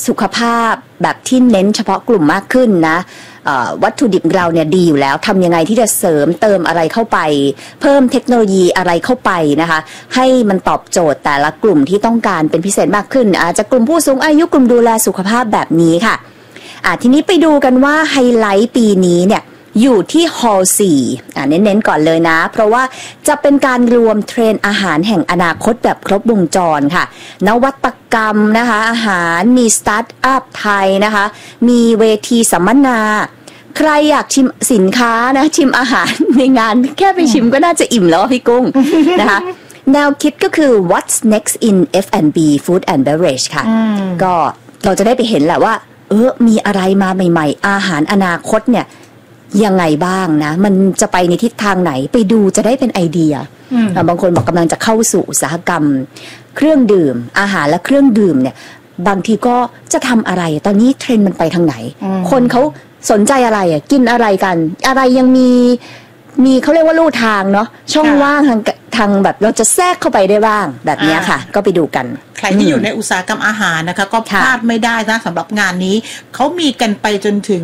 สุขภาพแบบที่เน้นเฉพาะกลุ่มมากขึ้นนะวัตถุดิบเราเนี่ยดีอยู่แล้วทำยังไงที่จะเสริมเติมอะไรเข้าไปเพิ่มเทคโนโลยีอะไรเข้าไปนะคะให้มันตอบโจทย์แต่ละกลุ่มที่ต้องการเป็นพิเศษมากขึ้นอาจจะกลุ่มผู้สูงอายุกลุ่มดูแลสุขภาพแบบนี้ค่ะทีนี้ไปดูกันว่าไฮไลท์ปีนี้เนี่ยอยู่ที่ Hall 4เน้นๆก่อนเลยนะเพราะว่าจะเป็นการรวมเทรนด์อาหารแห่งอนาคตแบบครบวงจรค่ะนวัตกรรมนะคะอาหารมีสตาร์ทอัพไทยนะคะมีเวทีสัมมนาใครอยากชิมสินค้านะชิมอาหารในงานแค่ไปชิมก็น่าจะอิ่มแล้วพี่กุ้ง นะคะแนวคิดก็คือ What's next in F&B Food and Beverage ค่ะก็เราจะได้ไปเห็นแหละว่ามีอะไรมาใหม่ๆอาหารอนาคตเนี่ยยังไงบ้างนะมันจะไปในทิศทางไหนไปดูจะได้เป็นไอเดียบางคนบอกกำลังจะเข้าสู่อุตสาหกรรมเครื่องดื่มอาหารและเครื่องดื่มเนี่ยบางทีก็จะทำอะไรตอนนี้เทรนด์มันไปทางไหนคนเขาสนใจอะไรกินอะไรกันอะไรยังมีเขาเรียกว่าลู่ทางเนาะช่องว่างทางแบบเราจะแทรกเข้าไปได้บ้างแบบนี้ค่ะก็ไปดูกันใครที่อยู่ในอุตสาหกรรมอาหารนะคะก็พลาดไม่ได้นะสำหรับงานนี้เขามีกันไปจนถึง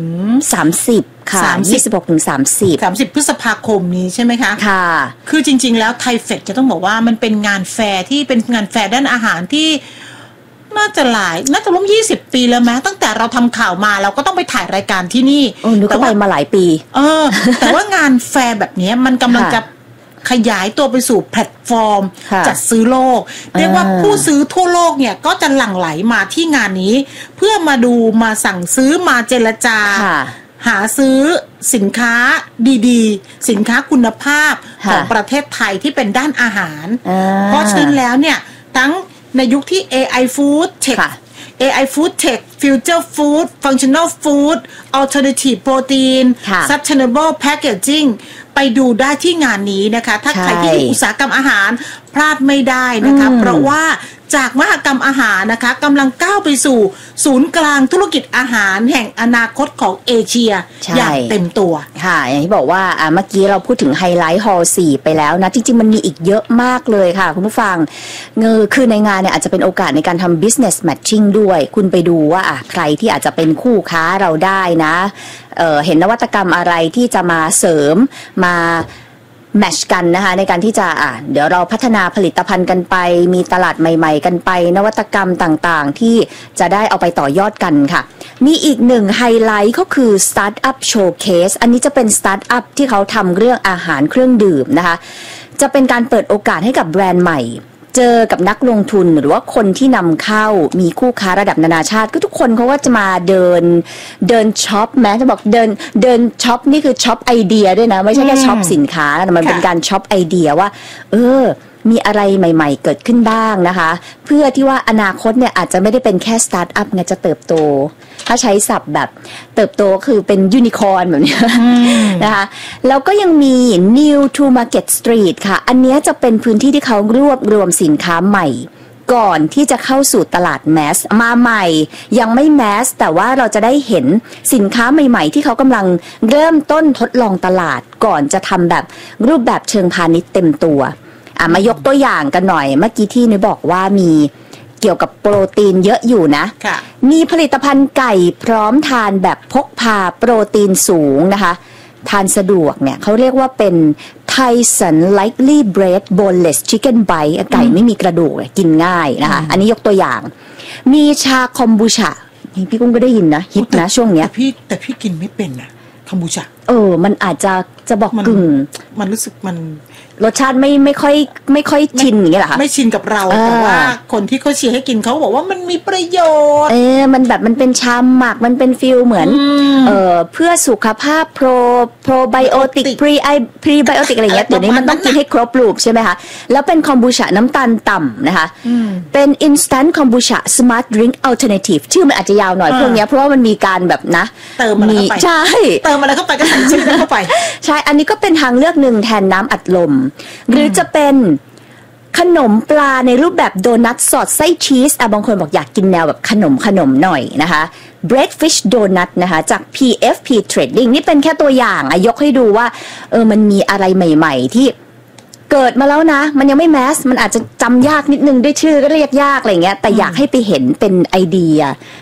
30ค่ะ26ถึง30 พฤษภาคมนี้ใช่ไหมคะค่ะคือจริงๆแล้วไทเฟคจะต้องบอกว่ามันเป็นงานแฟร์ที่เป็นงานแฟร์ด้านอาหารที่น่าจะร่วม20 ปีแล้วไหมตั้งแต่เราทำข่าวมาเราก็ต้องไปถ่ายรายการที่นี่แต่ว่าไปมาหลายปีแต่ว่างานแฟร์แบบนี้มันกำลังจะขยายตัวไปสู่แพลตฟอร์มจัดซื้อโลกเรียกว่าผู้ซื้อทั่วโลกเนี่ยก็จะหลั่งไหลมาที่งานนี้เพื่อมาดูมาสั่งซื้อมาเจรจาหาซื้อสินค้าดีๆสินค้าคุณภาพของประเทศไทยที่เป็นด้านอาหารเพราะฉะนั้นแล้วเนี่ยทั้งในยุคที่ AI Food Tech AI Food Tech Future Food Functional Food Alternative Protein Sustainable Packaging ไปดูได้ที่งานนี้นะคะถ้าใครที่อุตสาหกรรมอาหารพลาดไม่ได้นะคะเพราะว่าจากมหกรรมอาหารนะคะกำลังก้าวไปสู่ศูนย์กลางธุรกิจอาหารแห่งอนาคตของเอเชียอย่างเต็มตัวค่ะอย่างที่บอกว่าเมื่อกี้เราพูดถึงไฮไลท์ฮอลล์4ไปแล้วนะจริงๆมันมีอีกเยอะมากเลยค่ะคุณผู้ฟังคือในงานเนี่ยอาจจะเป็นโอกาสในการทำ business matching ด้วยคุณไปดูว่าใครที่อาจจะเป็นคู่ค้าเราได้นะเห็นนวัตกรรมอะไรที่จะมาเสริมมาแมทช์กันนะคะในการที่จะเดี๋ยวเราพัฒนาผลิตภัณฑ์กันไปมีตลาดใหม่ๆกันไปนวัตกรรมต่างๆที่จะได้เอาไปต่อยอดกันค่ะมีอีกหนึ่งไฮไลท์ก็คือ Startup Showcase อันนี้จะเป็นสตาร์ทอัพที่เขาทำเรื่องอาหารเครื่องดื่มนะคะจะเป็นการเปิดโอกาสให้กับแบรนด์ใหม่เจอกับนักลงทุนหรือว่าคนที่นำเข้ามีคู่ค้าระดับนานาชาติก็ทุกคนเขาก็จะมาเดินช็อปแม้จะบอกเดินช็อปนี่คือช็อปไอเดียด้วยนะไม่ใช่แค่ช็อปสินค้าแต่มันเป็นการช็อปไอเดียว่ามีอะไรใหม่ๆเกิดขึ้นบ้างนะคะเพื่อที่ว่าอนาคตเนี่ยอาจจะไม่ได้เป็นแค่สตาร์ทอัพไงจะเติบโตถ้าใช้ศัพท์แบบเติบโตคือเป็นยูนิคอร์นแบบนี้นะคะแล้วก็ยังมี New to Market Street ค่ะอันนี้จะเป็นพื้นที่ที่เขารวบรวมสินค้าใหม่ก่อนที่จะเข้าสู่ตลาดแมสมาใหม่ยังไม่แมสแต่ว่าเราจะได้เห็นสินค้าใหม่ๆที่เขากำลังเริ่มต้นทดลองตลาดก่อนจะทำแบบรูปแบบเชิงพาณิชย์เต็มตัวมายกตัวอย่างกันหน่อยเมื่อกี้ที่นุ้ยบอกว่ามีเกี่ยวกับโปรตีนเยอะอยู่นะมีผลิตภัณฑ์ไก่พร้อมทานแบบพกพาโปรตีนสูงนะคะทานสะดวกเนี่ยเขาเรียกว่าเป็น Tyson Likely Bread Boneless Chicken Bite ไก่ไม่มีกระดูกกินง่ายนะคะอันนี้ยกตัวอย่างมีชาคอมบูชาพี่กุ้งก็ได้ยินนะฮิตนะช่วงเนี้ยแต่พี่กินไม่เป็นนะคอมบูชามันอาจจะบอกกึ่งมันรู้สึกมันรสชาติไม่ค่อยชินอย่างเงี้ยเหรอคะไม่ชินกับเราแต่ว่าคนที่เขาเชียร์ให้กินเขาบอกว่ามันมีประโยชน์มันแบบมันเป็นชาหมักมันเป็นฟิลเหมือนเพื่อสุขภาพโปรไบโอติกพรีไบโอติกอะไรเงี้ยเดี๋ยวนี้มันต้องกินให้ครบรูปใช่ไหมคะแล้วเป็นคอมบูชาน้ำตาลต่ำนะคะเป็น instant kombucha smart drink alternative ชื่อมันอาจจะยาวหน่อยพวกเนี้ยเพราะว่ามันมีการแบบนะเติมอะไรเข้าไปใช่เติมอะไรเข้าไปก็ใส่ชื่อเข้าไปใช่อันนี้ก็เป็นทางเลือกหนึ่งแทนน้ำอัดลมหรือจะเป็นขนมปลาในรูปแบบโดนัทสอดไส้ชีสบางคนบอกอยากกินแนวแบบขนมหน่อยนะคะ Breadfish Donut นะคะจาก PFP Trading นี่เป็นแค่ตัวอย่างยกให้ดูว่ามันมีอะไรใหม่ๆที่เกิดมาแล้วนะมันยังไม่แมสมันอาจจะจำยากนิดนึงด้วยชื่อก็เรียกยากอะไรเงี้ยแต่อยากให้ไปเห็นเป็นไอเดีย